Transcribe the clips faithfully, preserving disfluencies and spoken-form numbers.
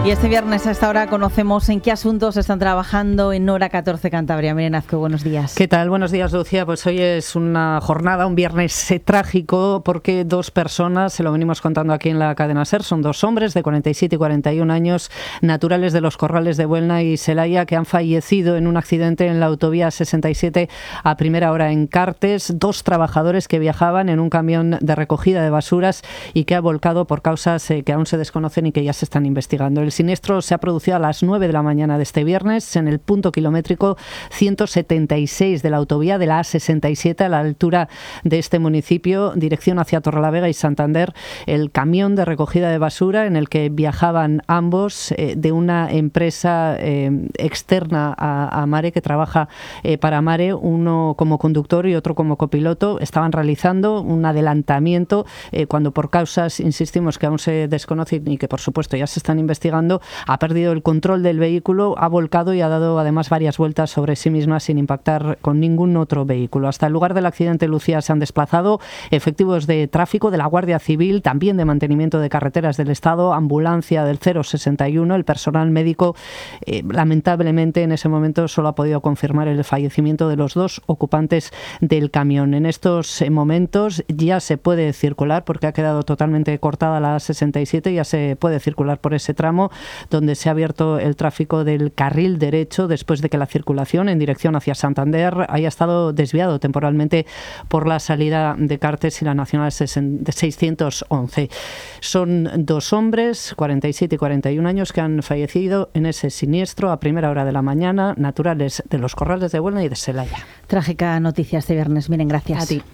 Y este viernes a esta hora conocemos en qué asuntos están trabajando en Hora catorce Cantabria. Miren Azcue, buenos días. ¿Qué tal? Buenos días, Lucía. Pues hoy es una jornada, un viernes eh, trágico, porque dos personas, se lo venimos contando aquí en la cadena SER, son dos hombres de cuarenta y siete y cuarenta y un años, naturales de los Corrales de Buelna y Celaya, que han fallecido en un accidente en la autovía sesenta y siete a primera hora en Cartes. Dos trabajadores que viajaban en un camión de recogida de basuras y que ha volcado por causas eh, que aún se desconocen y que ya se están investigando. El siniestro se ha producido a las nueve de la mañana de este viernes en el punto kilométrico ciento setenta y seis de la autovía de la A sesenta y siete a la altura de este municipio, dirección hacia Torrelavega y Santander. El camión de recogida de basura en el que viajaban ambos eh, de una empresa eh, externa a, a Mare, que trabaja eh, para Mare, uno como conductor y otro como copiloto, estaban realizando un adelantamiento eh, cuando por causas, insistimos, que aún se desconocen y que por supuesto ya se están investigando, ha perdido el control del vehículo, ha volcado y ha dado además varias vueltas sobre sí misma sin impactar con ningún otro vehículo. Hasta el lugar del accidente, Lucía, se han desplazado efectivos de tráfico de la Guardia Civil, también de mantenimiento de carreteras del Estado, ambulancia del cero sesenta y uno, el personal médico. Eh, lamentablemente en ese momento solo ha podido confirmar el fallecimiento de los dos ocupantes del camión. En estos momentos ya se puede circular porque ha quedado totalmente cortada la A sesenta y siete, ya se puede circular por ese tramo donde se ha abierto el tráfico del carril derecho después de que la circulación en dirección hacia Santander haya estado desviado temporalmente por la salida de Cartes y la Nacional seiscientos once. Son dos hombres, cuarenta y siete y cuarenta y un años, que han fallecido en ese siniestro a primera hora de la mañana, naturales de los Corrales de Buelna y de Celaya. Trágica noticia este viernes. Miren, gracias. A ti.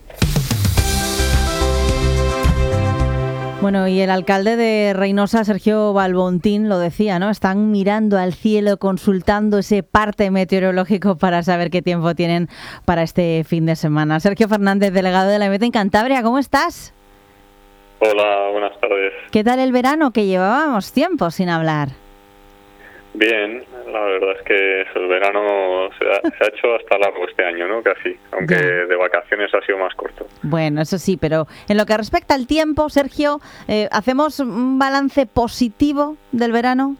Bueno, y el alcalde de Reinosa, Sergio Balbontín, lo decía, ¿no? Están mirando al cielo, consultando ese parte meteorológico para saber qué tiempo tienen para este fin de semana. Sergio Fernández, delegado de la E M E T en Cantabria, ¿cómo estás? Hola, buenas tardes. ¿Qué tal el verano, que llevábamos tiempo sin hablar? Bien, la verdad es que el verano se ha, se ha hecho hasta largo este año, ¿no? Casi, aunque yeah. de vacaciones ha sido más corto. Bueno, eso sí, pero en lo que respecta al tiempo, Sergio, eh, ¿hacemos un balance positivo del verano?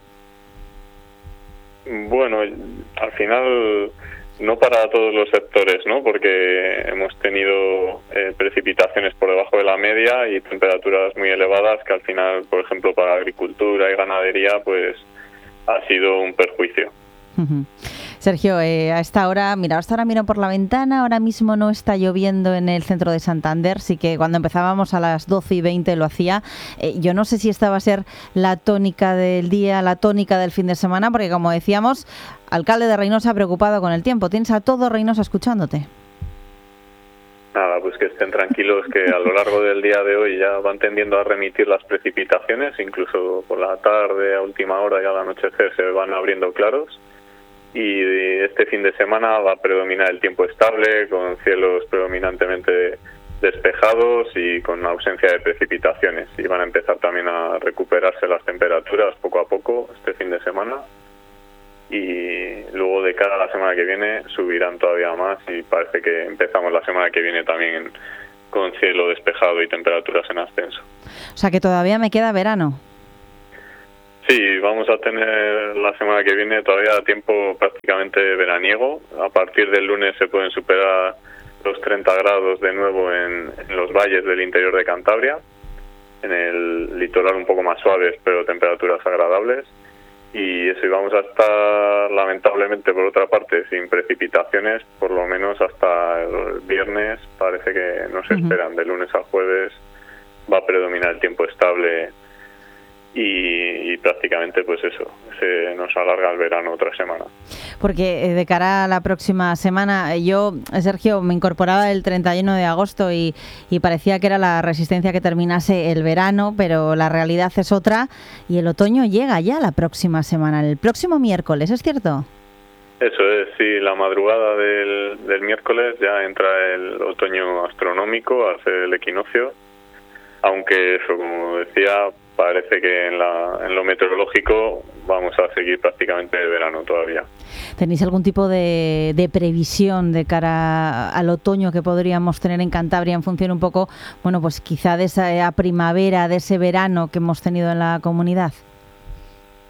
Bueno, al final no para todos los sectores, ¿no? Porque hemos tenido eh, precipitaciones por debajo de la media y temperaturas muy elevadas que al final, por ejemplo, para agricultura y ganadería, pues ha sido un perjuicio. Uh-huh. Sergio, eh, a esta hora, mira, hasta ahora miro por la ventana, ahora mismo no está lloviendo en el centro de Santander, sí que cuando empezábamos a las doce y veinte lo hacía. Eh, yo no sé si esta va a ser la tónica del día, la tónica del fin de semana, porque como decíamos, alcalde de Reinosa preocupado con el tiempo. Tienes a todo Reinosa escuchándote. Nada, pues que estén tranquilos, que a lo largo del día de hoy ya van tendiendo a remitir las precipitaciones, incluso por la tarde, a última hora y al anochecer se van abriendo claros. Y este fin de semana va a predominar el tiempo estable, con cielos predominantemente despejados y con ausencia de precipitaciones. Y van a empezar también a recuperarse las temperaturas poco a poco este fin de semana. Y luego de cara a la semana que viene subirán todavía más y parece que empezamos la semana que viene también con cielo despejado y temperaturas en ascenso. O sea que todavía me queda verano. Sí, vamos a tener la semana que viene todavía tiempo prácticamente veraniego. A partir del lunes se pueden superar los treinta grados de nuevo en, en los valles del interior de Cantabria, en el litoral un poco más suaves pero temperaturas agradables. Y eso, y vamos a estar lamentablemente por otra parte sin precipitaciones por lo menos hasta el viernes. Parece que no se esperan. De lunes a jueves va a predominar el tiempo estable y, y prácticamente pues eso, se nos alarga el verano otra semana. Porque eh, de cara a la próxima semana, yo, Sergio, me incorporaba el treinta y uno de agosto y, y parecía que era la resistencia que terminase el verano, pero la realidad es otra y el otoño llega ya la próxima semana, el próximo miércoles, ¿es cierto? Eso es, sí, la madrugada del, del miércoles ya entra el otoño astronómico, hace el equinoccio, aunque eso, como decía, parece que en, la, en lo meteorológico vamos a seguir prácticamente el verano todavía. ¿Tenéis algún tipo de, de previsión de cara al otoño que podríamos tener en Cantabria en función un poco, bueno, pues quizá de esa primavera, de ese verano que hemos tenido en la comunidad?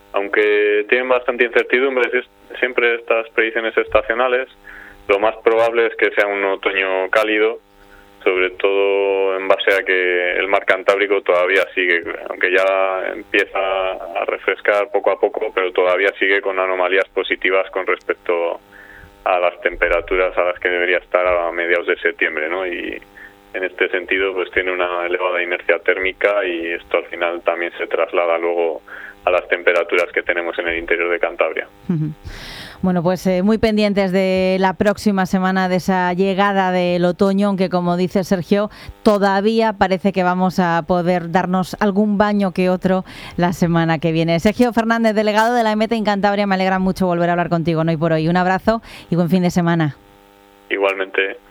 aunque tienen bastante incertidumbre siempre estas predicciones estacionales, lo más probable es que sea un otoño cálido, sobre todo en base a que el mar Cantábrico todavía sigue, aunque ya empieza a refrescar poco a poco, pero todavía sigue con anomalías positivas con respecto a las temperaturas a las que debería estar a mediados de septiembre, ¿no? Y en este sentido pues tiene una elevada inercia térmica y esto al final también se traslada luego a las temperaturas que tenemos en el interior de Cantabria. Uh-huh. Bueno, pues eh, muy pendientes de la próxima semana, de esa llegada del otoño, aunque como dice Sergio, todavía parece que vamos a poder darnos algún baño que otro la semana que viene. Sergio Fernández, delegado de la E M E T en Cantabria, me alegra mucho volver a hablar contigo, no hoy por hoy. Un abrazo y buen fin de semana. Igualmente.